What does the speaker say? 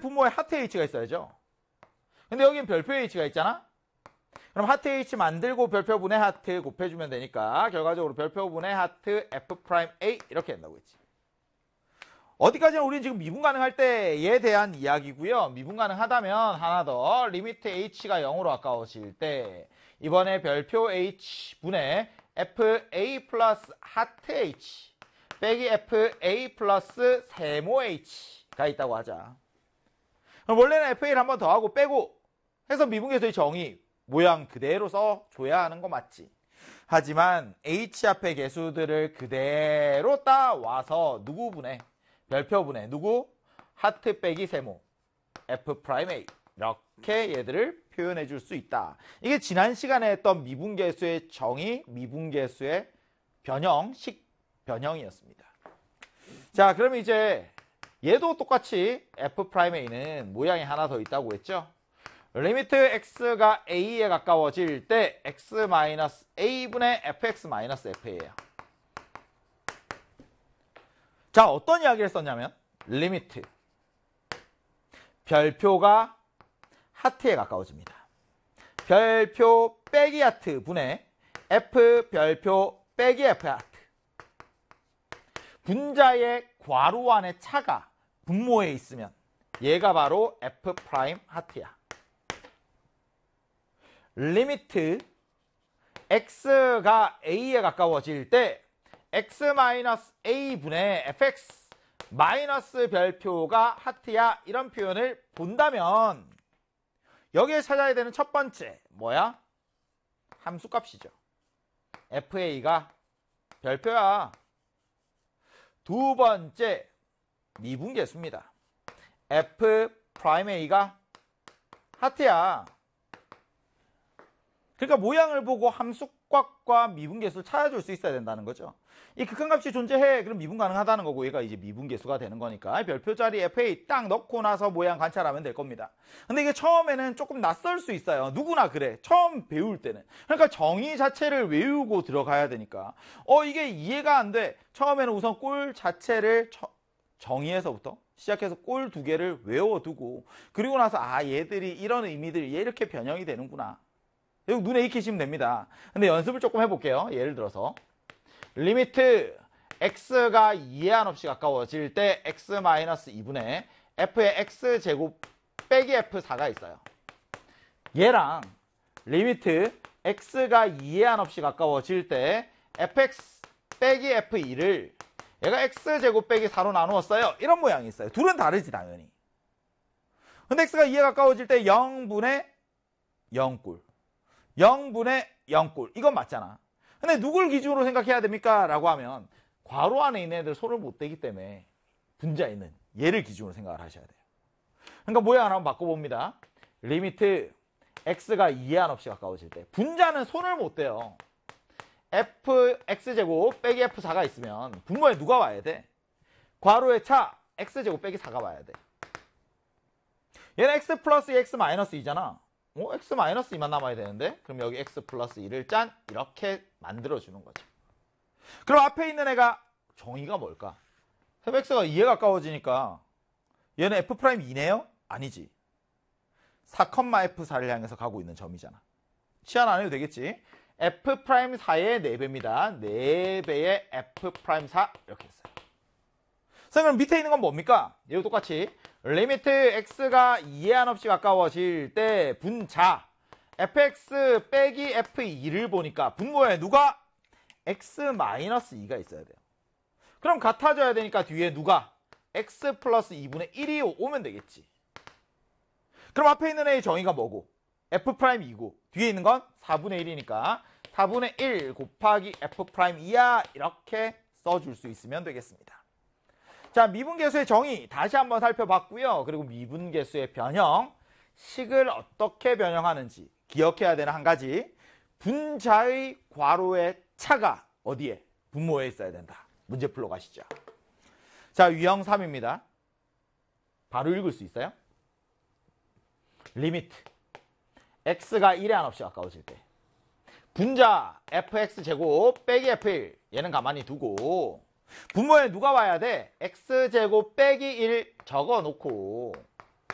분모에 하트 h가 있어야죠. 근데 여긴 별표 h가 있잖아. 그럼 하트 h 만들고 별표분의 하트 곱해주면 되니까 결과적으로 별표분의 하트 f'A 이렇게 된다고 했지. 어디까지나 우리는 지금 미분 가능할 때에 대한 이야기고요. 미분 가능하다면 하나 더 리미트 h가 0으로 가까워질 때 이번에 별표 h분의 fa 플러스 하트 h 빼기 fa 플러스 세모 h가 있다고 하자. 그럼 원래는 fa를 한 번 더 하고 빼고 해서 미분계수의 정의 모양 그대로 써줘야 하는 거 맞지. 하지만 h 앞의 개수들을 그대로 따와서 누구 분해? 별표분해 누구? 하트 빼기 세모 f'A 이렇게 얘들을 표현해 줄 수 있다. 이게 지난 시간에 했던 미분계수의 정의, 미분계수의 변형, 식변형이었습니다. 자, 그럼 이제 얘도 똑같이 f'A는 모양이 하나 더 있다고 했죠. 리미트 x가 a에 가까워질 때 x-a분의 fx-fa예요. 자, 어떤 이야기를 썼냐면 리미트 별표가 하트에 가까워집니다. 별표 빼기 하트 분의 f 별표 빼기 f 하트. 분자의 괄호 안에 차가 분모에 있으면 얘가 바로 f' 하트야. 리미트 x가 a에 가까워질 때 x-a분의 fx 마이너스 별표가 하트야 이런 표현을 본다면 여기에 찾아야 되는 첫 번째 뭐야? 함수값이죠. fa가 별표야. 두 번째 미분계수입니다. f'A가 하트야. 그러니까 모양을 보고 함수값과 미분계수를 찾아줄 수 있어야 된다는 거죠. 이 극한값이 존재해. 그럼 미분 가능하다는 거고 얘가 이제 미분계수가 되는 거니까 별표 자리 FA 딱 넣고 나서 모양 관찰하면 될 겁니다. 근데 이게 처음에는 조금 낯설 수 있어요. 누구나 그래. 처음 배울 때는. 그러니까 정의 자체를 외우고 들어가야 되니까 이게 이해가 안 돼. 처음에는 우선 꼴 자체를 정의에서부터 시작해서 꼴 두 개를 외워두고 그리고 나서 얘들이 이런 의미들이 이렇게 변형이 되는구나. 이거 눈에 익히시면 됩니다. 근데 연습을 조금 해볼게요. 예를 들어서 리미트 x가 2에 한없이 가까워질 때 x-2분의 f의 x제곱 빼기 f4가 있어요. 얘랑 리미트 x가 2에 한없이 가까워질 때 fx 빼기 f2를 얘가 x제곱 빼기 4로 나누었어요. 이런 모양이 있어요. 둘은 다르지 당연히. 근데 x가 2에 가까워질 때 0분의 0꼴 0분의 0꼴 이건 맞잖아. 근데 누굴 기준으로 생각해야 됩니까? 라고 하면 괄호 안에 있는 애들 손을 못 대기 때문에 분자에 있는 얘를 기준으로 생각을 하셔야 돼요. 그러니까 모양 하나 한번 바꿔봅니다. 리미트 x가 2에 한없이 가까워질 때 분자는 손을 못 대요. fx제곱 빼기 f4가 있으면 분모에 누가 와야 돼? 괄호의 차 x제곱 빼기 4가 와야 돼. 얘는 x 플러스 x 마이너스 2잖아. x-2만 남아야 되는데 그럼 여기 x 플러스 2를 짠 이렇게 만들어주는 거죠. 그럼 앞에 있는 애가 정의가 뭘까? fx가 2에 가까워지니까 얘는 f'2네요? 아니지. 4,f4를 향해서 가고 있는 점이잖아. 치환 안 해도 되겠지. f'4의 4배입니다. 4배의 f'4 이렇게 했어요. 그럼 밑에 있는 건 뭡니까? 얘도 똑같이 리미트 x가 2에 한없이 가까워질 때 분자 fx 빼기 f2를 보니까 분모에 누가? x-2가 있어야 돼요. 그럼 같아져야 되니까 뒤에 누가? x 플러스 2분의 1이 오면 되겠지. 그럼 앞에 있는 애의 정의가 뭐고? f'2고 뒤에 있는 건 4분의 1이니까 4분의 1 곱하기 f'2야 이렇게 써줄 수 있으면 되겠습니다. 자, 미분계수의 정의 다시 한번 살펴봤고요. 그리고 미분계수의 변형, 식을 어떻게 변형하는지 기억해야 되는 한 가지. 분자의 괄호의 차가 어디에? 분모에 있어야 된다. 문제 풀러 가시죠. 자, 유형 3입니다. 바로 읽을 수 있어요? 리미트 x가 1에 한없이 가까워질 때 분자 fx제곱 빼기 f1 얘는 가만히 두고 분모에 누가 와야 돼? x제곱 빼기 1 적어놓고